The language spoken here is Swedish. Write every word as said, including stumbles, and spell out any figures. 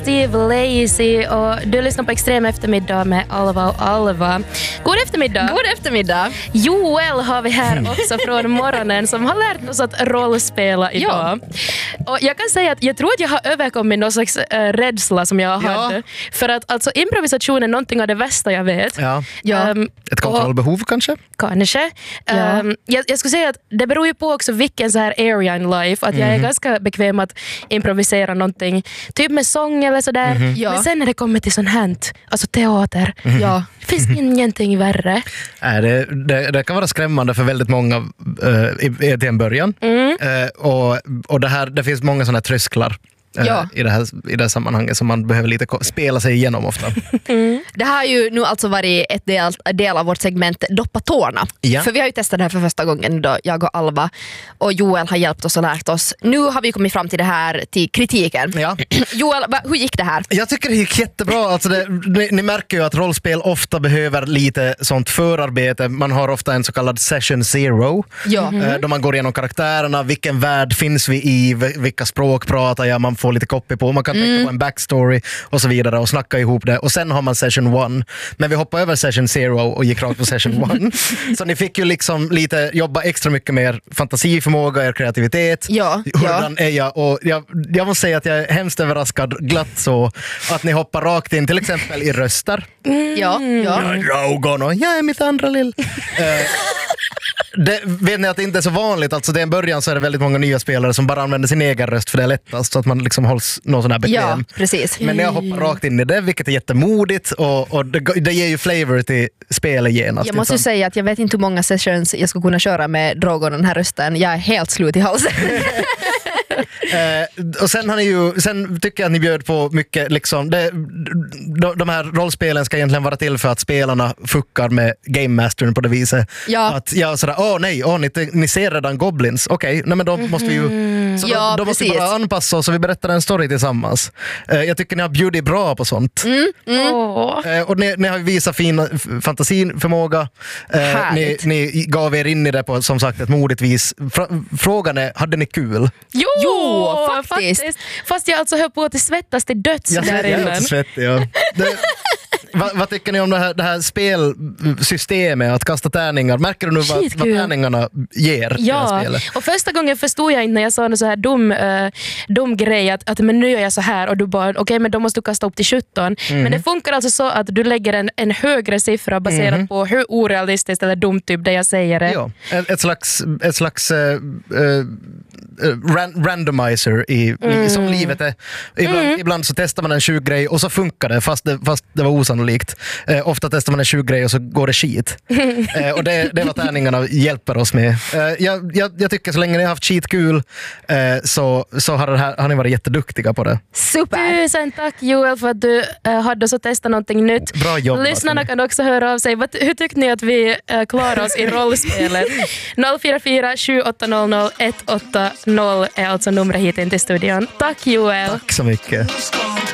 Steve Lacy och du lyssnar på Extrem eftermiddag med Alva och Alva. God eftermiddag. God eftermiddag. Joel har vi här också från morgonen som har lärt oss att rollspela idag. Ja. Och jag kan säga att jag tror att jag har överkommit någon slags äh, rädsla som jag ja. hade. För att alltså improvisation är någonting av det värsta jag vet. Ja. Ja. Um, Ett kontrollbehov och, kanske? Kanske. Ja. Um, jag, jag skulle säga att det beror ju på också vilken så här area in life. Att mm. jag är ganska bekväm att improvisera någonting. Typ med sång eller sådär. Mm-hmm. Ja. Men sen när det kommer till sån här, alltså teater. Mm-hmm. Ja. Det finns ingenting värre. Nej, det, det, det kan vara skrämmande för väldigt många uh, i, i, till en början. Mm. Uh, och och det, här, det finns många sådana här trösklar. Ja. I, det här, I det här sammanhanget som man behöver lite spela sig igenom ofta. Mm. Det har ju nu alltså varit ett del, del av vårt segment Doppa tårna. Ja. För vi har ju testat det här för första gången då jag och Alva och Joel har hjälpt oss och lärt oss. Nu har vi kommit fram till det här, till kritiken. Ja. Joel, va, hur gick det här? Jag tycker det gick jättebra. Alltså det, ni, ni märker ju att rollspel ofta behöver lite sånt förarbete. Man har ofta en så kallad session zero. Ja. Mm-hmm. Då man går igenom karaktärerna, vilken värld finns vi i, vilka språk pratar jag, man får lite copy på, man kan mm. tänka på en backstory och så vidare och snacka ihop det. Och sen har man session one. Men vi hoppade över session zero och gick rakt på session one. Så ni fick ju liksom lite jobba extra mycket mer fantasiförmåga, er kreativitet. Ja, Hurdan ja. är jag? Och jag, jag måste säga att jag är hemskt överraskad, glatt så, att ni hoppar rakt in till exempel i röster. Mm. Ja, ja. Rogan och jag är mitt andra lill. uh, Det, vet ni att det inte är så vanligt, alltså det är en början så är det väldigt många nya spelare som bara använder sin egen röst för det är lättast så att man liksom hålls någon sån här bekväm. Ja, precis. Men jag hoppar rakt in i det, vilket är jättemodigt och, och det, det ger ju flavor till spelet genast. Jag måste ju säga att jag vet inte hur många sessions jag skulle kunna köra med Drogon den här rösten. Jag är helt slut i halsen. Eh, och sen har ni ju, sen tycker jag att ni bjöd på mycket liksom, det, de, de här rollspelen ska egentligen vara till för att spelarna fuckar med Game Mastern på det viset. Ja. Att jag sådär, åh nej, åh, ni, ni ser redan goblins. Okej, okay, nej men då måste vi ju så ja, då, då måste vi bara anpassa oss och vi berättar en story tillsammans. Eh, jag tycker ni har bjudit bra på sånt. Mm, mm. Eh, och ni, ni har visat fin f- fantasiförmåga. Eh, ni, ni gav er in i det på som sagt ett modigt vis. Fra- frågan är, hade ni kul? Jo, jo faktiskt. faktiskt. Fast jag alltså höll på att svettas till döds jag där inne. innan. Svettig, ja. det, vad, vad tycker ni om det här, det här spelsystemet att kasta tärningar? Märker du nu vad, vad tärningarna ger i det här spelet? Och första gången förstod jag inte när jag sa en så här dum, uh, dum grej att, att men nu gör jag så här och du bara, okej okay, men då måste du kasta upp till sjutton. Mm. Men det funkar alltså så att du lägger en, en högre siffra baserat mm. på hur orealistiskt eller dumt typ det jag säger det. Ja, ett, ett slags, ett slags uh, uh, ran, randomizer i, mm. i, som livet är. Ibland, mm. ibland så testar man en tjugo grej och så funkar det fast det, fast det var osannolikt. Eh, ofta testar man en tjugo grej och så går det skit. Eh, och det, det är vad tärningarna hjälper oss med. Eh, jag, jag, jag tycker så länge ni har haft skitkul eh, så, så har, det här, har ni varit jätteduktiga på det. Super! Tusen tack Joel för att du äh, hade så testat någonting nytt. Bra jobbat. Lyssnarna kan också höra av sig. Vad, hur tyckte ni att vi äh, klarar oss i rollspelet? noll fyra fyra sju åtta noll noll ett åtta noll är alltså numret hit in till studion. Tack Joel! Tack så mycket.